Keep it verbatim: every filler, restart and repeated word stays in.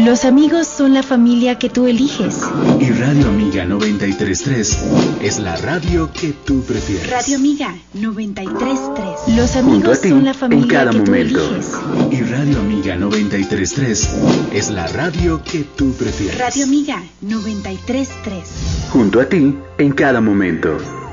Los amigos son la familia que tú eliges. Y Radio Amiga noventa y tres punto tres es la radio que tú prefieres. Radio Amiga noventa y tres punto tres. Los amigos son la familia en cada que momento. tú eliges. Y Radio Amiga noventa y tres punto tres es la radio que tú prefieres. Radio Amiga noventa y tres punto tres. Junto a ti en cada momento.